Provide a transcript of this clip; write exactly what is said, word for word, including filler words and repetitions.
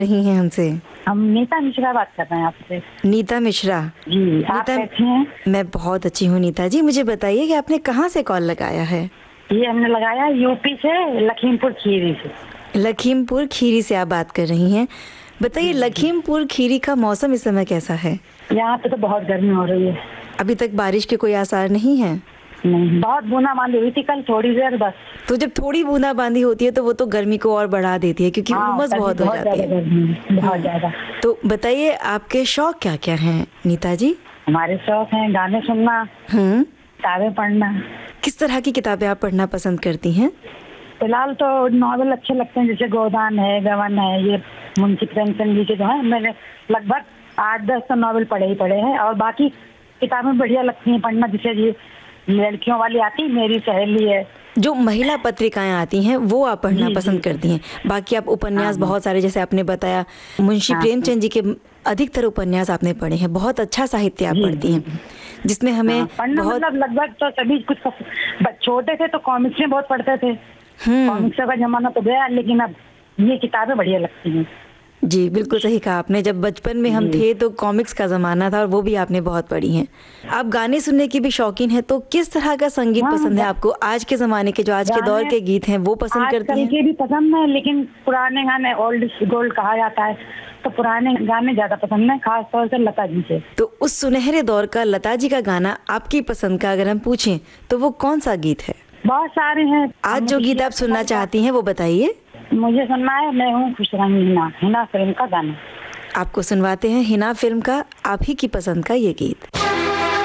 रही हैं हमसे। हम नीता मिश्रा बात कर रहे हैं आपसे। नीता मिश्रा जी, आप कैसी हैं? मैं बहुत अच्छी हूँ नीता जी। मुझे बताइए कि आपने कहाँ से कॉल लगाया है? ये हमने लगाया यूपी से, लखीमपुर खीरी से। लखीमपुर खीरी से आप बात कर रही हैं। बताइए, लखीमपुर खीरी का मौसम इस समय कैसा है? यहाँ पे तो बहुत गर्मी हो रही है। अभी तक बारिश के कोई आसार नहीं है? नहीं, बहुत बूंदाबांदी हुई थी कल थोड़ी देर बस। तो जब थोड़ी बूंदाबांदी होती है तो वो तो गर्मी को और बढ़ा देती है, क्योंकि हाँ, उमस बहुत हो जाती है। बहुत ज्यादा। तो बताइए, आपके शौक क्या क्या हैं नीता जी? हमारे शौक हैं गाने सुनना, हम्म किताबें पढ़ना। किस तरह की किताबें आप पढ़ना पसंद करती हैं? फिलहाल तो नॉवेल अच्छे लगते हैं, जैसे गोदान है, गवन है, ये मुंशी प्रेमचंद जी के जो है, मैंने लगभग आठ दस तो नॉवेल पढ़े ही पढ़े हैं। और बाकी किताबें बढ़िया लगती हैं पढ़ना, जैसे ये लड़कियों वाली आती मेरी सहेली है, जो महिला पत्रिकाएं आती हैं वो आप पढ़ना जी, पसंद जी, करती हैं। बाकी आप उपन्यास हाँ, बहुत सारे, जैसे आपने बताया मुंशी हाँ, प्रेमचंद जी के अधिकतर उपन्यास आपने पढ़े हैं। बहुत अच्छा साहित्य आप जी, पढ़ती हैं, जिसमें हमें हाँ, पढ़ना बहुत मतलब लगभग तो सभी कुछ पस- छोटे थे तो कॉमिक्स में बहुत पढ़ते थे। हम्म कॉमिक्स का जमाना तो गया, लेकिन अब ये किताबें बढ़िया लगती हैं। जी, बिल्कुल सही कहा आपने। जब बचपन में हम थे तो कॉमिक्स का जमाना था और वो भी आपने बहुत पढ़ी हैं। आप गाने सुनने की भी शौकीन हैं, तो किस तरह का संगीत हाँ, पसंद है आपको? आज के जमाने के, जो आज के दौर के गीत हैं, वो पसंद करती आजकल हैं? के भी पसंद है, लेकिन पुराने गाने ओल्ड इज गोल्ड कहा जाता है, तो पुराने गाने ज्यादा पसंद है, खास तौर से लता जी से। तो उस सुनहरे दौर का लता जी का गाना आपकी पसंद का अगर हम पूछें तो वो कौन सा गीत है? बहुत सारे हैं। आज जो गीत आप सुनना चाहती हैं वो बताइए। मुझे सुनना है मैं हूँ खुश रंगी हिना, हिना फिल्म का गाना। आपको सुनवाते हैं हिना फिल्म का आप ही की पसंद का ये गीत।